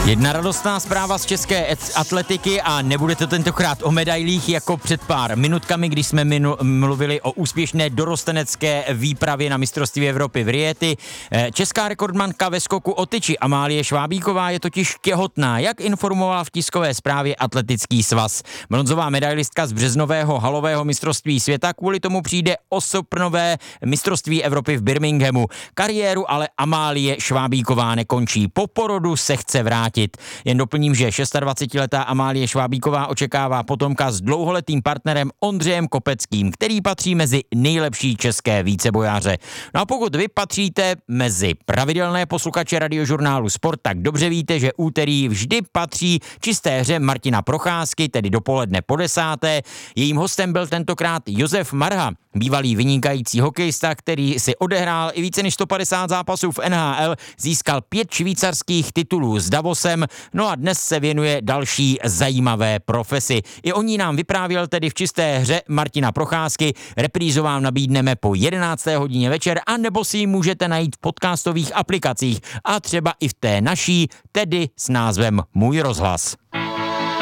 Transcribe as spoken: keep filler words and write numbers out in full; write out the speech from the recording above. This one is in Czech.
Jedna radostná zpráva z české atletiky a nebude to tentokrát o medailích jako před pár minutkami, když jsme minu, mluvili o úspěšné dorostenecké výpravě na mistrovství Evropy v Rieti. Česká rekordmanka ve skoku o tyči Amálie Švábíková je totiž těhotná, jak informoval v tiskové zprávě Atletický svaz. Bronzová medailistka z březnového halového mistrovství světa kvůli tomu přijde o srpnové mistrovství Evropy v Birminghamu. Kariéru ale Amálie Švábíková nekončí. Po porodu se chce vrátit. Jen doplním, že dvacetišestiletá Amálie Švábíková očekává potomka s dlouholetým partnerem Ondřejem Kopeckým, který patří mezi nejlepší české vícebojáře. No a pokud vy patříte mezi pravidelné posluchače Radiožurnálu Sport, tak dobře víte, že úterý vždy patří čisté hře Martina Procházky, tedy dopoledne po desáté. Jejím hostem byl tentokrát Josef Marha, bývalý vynikající hokejista, který si odehrál i více než sto padesát zápasů v N H L, získal pět švýcarských titulů s Davosem, no a dnes se věnuje další zajímavé profesi. I o ní nám vyprávěl tedy v čisté hře Martina Procházky. Reprízu vám nabídneme po jedenácté hodině večer, a nebo si ji můžete najít v podcastových aplikacích a třeba i v té naší, tedy s názvem Můj rozhlas.